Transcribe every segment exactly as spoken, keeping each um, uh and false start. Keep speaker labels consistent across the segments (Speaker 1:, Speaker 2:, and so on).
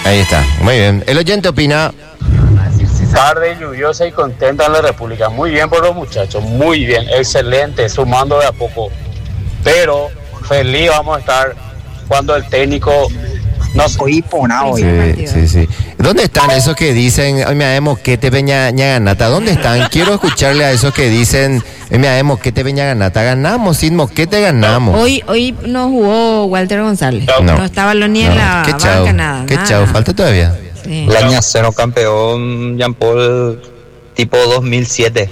Speaker 1: Ahí está, muy bien. El oyente opina.
Speaker 2: Tarde lluviosa y contenta en la República. Muy bien por los muchachos, muy bien, excelente, sumando de a poco. Pero feliz vamos a estar cuando el técnico nos oí pona hoy.
Speaker 1: Sí, sí, sí. ¿Dónde están esos que dicen, hoy me ademo que te veña ganata? ¿Dónde están? Quiero escucharle a esos que dicen, hoy me ademo que te veña ganata. Ganamos, sin moquete ganamos.
Speaker 3: Hoy hoy no jugó Walter González.
Speaker 1: No,
Speaker 3: no estaba lo ni en
Speaker 1: no.
Speaker 3: la
Speaker 1: Qué
Speaker 3: banca,
Speaker 1: chao,
Speaker 3: nada.
Speaker 1: qué
Speaker 3: nada.
Speaker 1: chao, falta todavía.
Speaker 3: Sí.
Speaker 4: El año cero campeón Jean Paul tipo dos mil siete.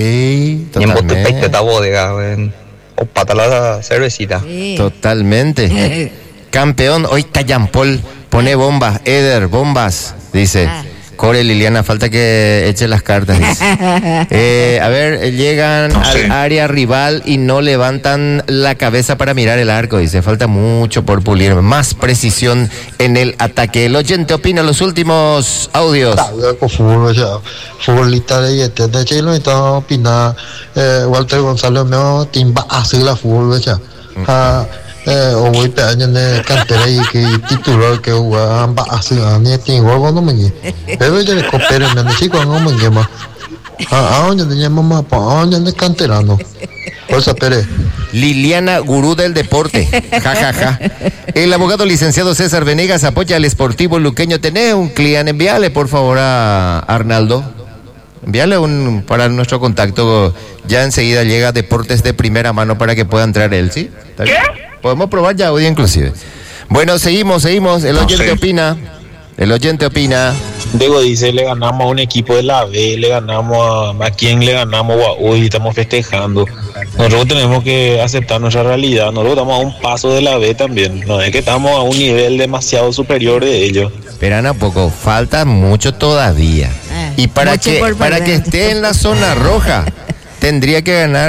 Speaker 1: Sí,
Speaker 4: Y en bote peito
Speaker 1: totalmente.
Speaker 4: esta bodega, en o pata la cervecita.
Speaker 3: Sí.
Speaker 1: Totalmente. Campeón, hoy está Jean Paul, pone bombas, Eder, bombas, dice.
Speaker 3: Ah.
Speaker 1: Core Liliana, falta que eche las cartas, dice. Eh, a ver, llegan
Speaker 2: No sé.
Speaker 1: al área rival y no levantan la cabeza para mirar el arco, dice. Falta mucho por pulir, más precisión en el ataque. El oyente opina los últimos audios.
Speaker 5: Con fútbol, ya. Futbolista de este de Chile, está opina Walter González, me timba así la fútbol, ya. Ah, eh, o voy a años de cantera y que titular que jugaban así, ni tengo algo no me guía. Pero ya le coopero, me han dicho no me guía más. Ah, años de mamá, años de canterano. Por eso, Pérez.
Speaker 1: Liliana, gurú del deporte. Ja, ja, ja. El abogado licenciado César Venegas apoya al Sportivo Luqueño. Tenés un cliente, envíale por favor a Arnaldo. Envíale un para nuestro contacto. Ya enseguida llega Deportes de primera mano para que pueda entrar él, ¿sí? ¿Está bien? Podemos probar ya hoy inclusive. Bueno, seguimos, seguimos. El oyente opina. El oyente opina.
Speaker 6: Diego dice, le ganamos a un equipo de la B, le ganamos a, a quién le ganamos a hoy, estamos festejando. Nosotros tenemos que aceptar nuestra realidad, nosotros estamos a un paso de la B también, no es que estamos a un nivel demasiado superior de ellos.
Speaker 1: Esperan a poco, falta mucho todavía.
Speaker 3: Eh,
Speaker 1: Y para
Speaker 3: mucho
Speaker 1: que
Speaker 3: por
Speaker 1: para
Speaker 3: perder.
Speaker 1: que esté en la zona roja, tendría que ganar,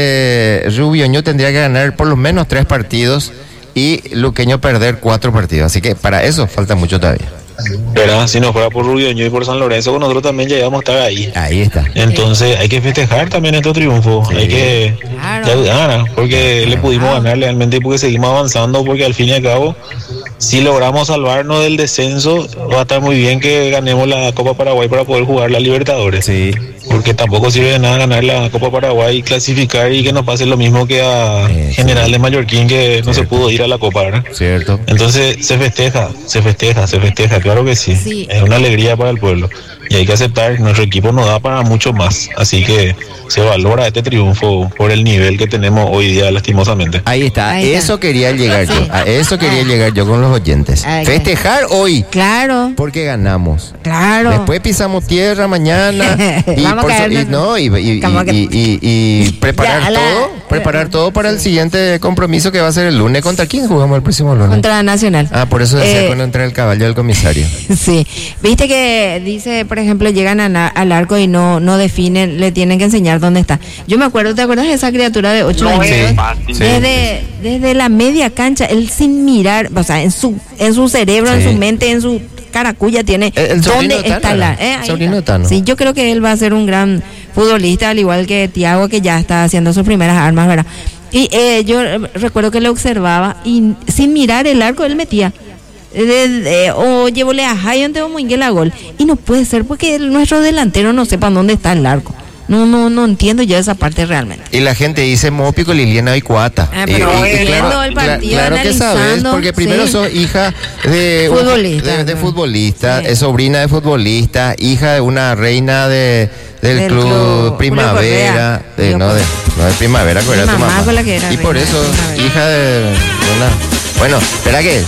Speaker 1: eh, Rubioño tendría que ganar por lo menos tres partidos y Luqueño perder cuatro partidos. Así que para eso falta mucho todavía.
Speaker 6: ¿Verdad? Si no fuera por Rubioño y por San Lorenzo, nosotros también ya íbamos a estar ahí.
Speaker 1: Ahí está.
Speaker 6: Entonces hay que festejar también estos triunfos,
Speaker 1: Sí.
Speaker 6: hay que
Speaker 3: Claro.
Speaker 6: ya ganar, porque le pudimos ganar realmente y porque seguimos avanzando, porque al fin y al cabo, si logramos salvarnos del descenso, va a estar muy bien que ganemos la Copa Paraguay para poder jugar la Libertadores.
Speaker 1: Sí.
Speaker 6: Porque tampoco sirve de nada ganar la Copa Paraguay y clasificar y que nos pase lo mismo que a
Speaker 1: Eh,
Speaker 6: General
Speaker 1: sí.
Speaker 6: de Mallorquín, que no se
Speaker 1: Cierto.
Speaker 6: pudo ir a la Copa, ¿verdad?
Speaker 1: Cierto.
Speaker 6: Entonces se festeja, se festeja, se festeja, claro que sí.
Speaker 3: Sí.
Speaker 6: Es una alegría para el pueblo. Y hay que aceptar, nuestro equipo no da para mucho más. Así que se valora este triunfo por el nivel que tenemos hoy día, lastimosamente.
Speaker 1: Ahí está.
Speaker 3: Ahí está.
Speaker 1: Eso quería llegar
Speaker 3: Sí.
Speaker 1: yo. A eso quería
Speaker 3: Ah.
Speaker 1: llegar yo con los oyentes.
Speaker 3: Ay,
Speaker 1: Festejar hoy
Speaker 3: Claro,
Speaker 1: porque ganamos.
Speaker 3: claro.
Speaker 1: Después pisamos tierra mañana y,
Speaker 3: Vamos a
Speaker 1: por so-
Speaker 3: caernos.
Speaker 1: y no y, y-
Speaker 3: Como que-
Speaker 1: y- y- y preparar
Speaker 3: Ya, la-
Speaker 1: todo, preparar todo para el siguiente compromiso que va a ser el lunes. ¿Contra quién jugamos el próximo lunes?
Speaker 3: Contra Nacional.
Speaker 1: Ah, por eso decía
Speaker 3: Eh,
Speaker 1: cuando entra el caballo del comisario.
Speaker 3: Sí, viste que dice, por ejemplo, llegan a na- al arco y no no definen, le tienen que enseñar dónde está. Yo me acuerdo, ¿te acuerdas de esa criatura de ocho años?
Speaker 1: Sí, sí.
Speaker 3: Desde, desde la media cancha, él sin mirar, o sea, en su en su cerebro, en
Speaker 1: Sí.
Speaker 3: su mente, en su caracuya tiene
Speaker 1: El- el sobrino
Speaker 3: dónde
Speaker 1: de
Speaker 3: está
Speaker 1: Tano,
Speaker 3: la...
Speaker 1: ¿no?
Speaker 3: eh, ahí
Speaker 1: Sobrino
Speaker 3: está.
Speaker 1: de Tano.
Speaker 3: Sí, yo creo que él va a ser un gran futbolista, al igual que Thiago, que ya está haciendo sus primeras armas, ¿verdad? Y eh, yo eh, recuerdo que le observaba y sin mirar el arco él metía. De, de- o llevóle a Jayon de Omoinguela a gol. Y no puede ser porque el- nuestro delantero no sepa dónde está el arco. No, no, no entiendo yo esa parte realmente.
Speaker 1: Y la gente dice Mópico, Liliana y Cuata.
Speaker 3: Ah, pero
Speaker 1: Y- y- y
Speaker 3: viendo el partido,
Speaker 1: claro que sabes,
Speaker 3: analizando,
Speaker 1: porque primero
Speaker 3: sí.
Speaker 1: sos hija de un-
Speaker 3: Futbolista,
Speaker 1: de, de
Speaker 3: ¿no?
Speaker 1: futbolista,
Speaker 3: Sí.
Speaker 1: es sobrina de futbolista, hija de una reina de del,
Speaker 3: Del
Speaker 1: club,
Speaker 3: club
Speaker 1: Primavera,
Speaker 3: Julio
Speaker 1: de,
Speaker 3: Correa.
Speaker 1: no de no de Primavera, que era tu
Speaker 3: mamá
Speaker 1: mamá.
Speaker 3: con la que era
Speaker 1: Y por
Speaker 3: reina
Speaker 1: eso,
Speaker 3: de Primavera.
Speaker 1: hija de, de una. Bueno, espera que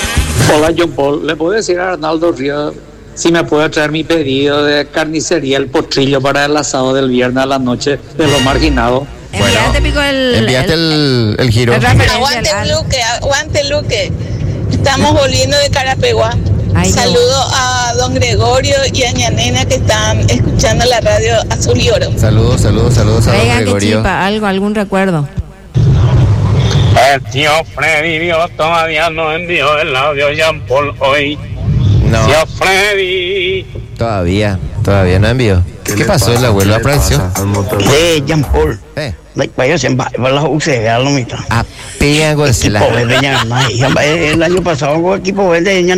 Speaker 2: Hola John Paul, ¿le puedo decir a Arnaldo Ríos si me puede traer mi pedido de carnicería El Potrillo para el asado del viernes a la noche de los marginados?
Speaker 3: Enviaste, Pico, el...
Speaker 1: enviaste el, el giro.
Speaker 3: el referencia
Speaker 7: Aguante
Speaker 3: al-
Speaker 7: Luque, aguante Luque. Estamos volviendo de Carapeguá.
Speaker 3: Ay, no.
Speaker 7: Saludo a don Gregorio y a Ñanena que están escuchando la radio Azul y Oro.
Speaker 1: Saludos, saludos, saludos a don
Speaker 3: Traigan que
Speaker 1: Gregorio.
Speaker 3: chipa, algo, algún recuerdo.
Speaker 2: El tío Freddy Dios todavía no envió el audio Jean Paul hoy.
Speaker 1: No,
Speaker 2: Tío Freddy.
Speaker 1: todavía, todavía no envió. ¿Qué, pasó? El abuelo apareció.
Speaker 4: Eh, Jean Paul.
Speaker 1: Eh,
Speaker 4: Like, vaya, se va a la U C, a lo mitad.
Speaker 1: apenas
Speaker 4: Equipo
Speaker 1: la.
Speaker 4: verde, ya, no, el año pasado, equipo verde, ya